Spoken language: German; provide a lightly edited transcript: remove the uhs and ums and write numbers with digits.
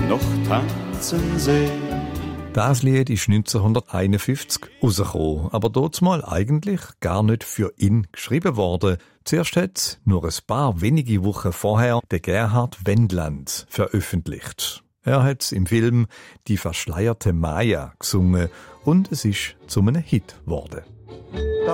noch tanzen sehen. Das Lied ist 1951 rausgekommen, aber damals eigentlich gar nicht für ihn geschrieben worden. Zuerst hat nur ein paar wenige Wochen vorher der Gerhard Wendland veröffentlicht. Er hat im Film «Die verschleierte Maya» gesungen und es ist zu einem Hit geworden.